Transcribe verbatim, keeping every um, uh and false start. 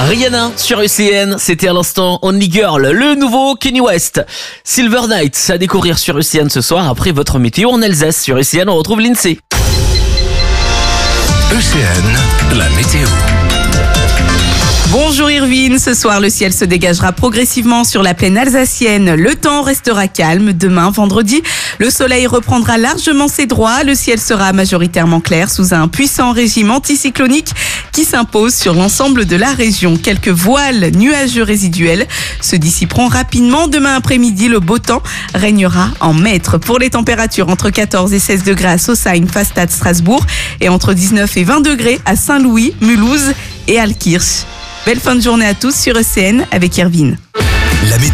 Rihanna sur U C N, c'était à l'instant Only Girl, le nouveau Kanye West. Silver Night, à découvrir sur U C N ce soir. Après votre météo en Alsace, sur U C N, on retrouve l'INSEE. U C N, la météo. Bonjour Irvine, ce soir le ciel se dégagera progressivement sur la plaine alsacienne. Le temps restera calme. Demain, vendredi, le soleil reprendra largement ses droits. Le ciel sera majoritairement clair sous un puissant régime anticyclonique qui s'impose sur l'ensemble de la région. Quelques voiles nuageux résiduels se dissiperont rapidement. Demain après-midi, le beau temps régnera en maître. Pour les températures, entre quatorze et seize degrés à Sausheim, Fastad, Strasbourg et entre dix-neuf et vingt degrés à Saint-Louis, Mulhouse et Altkirch. Belle fin de journée à tous sur E C N avec Irvine. La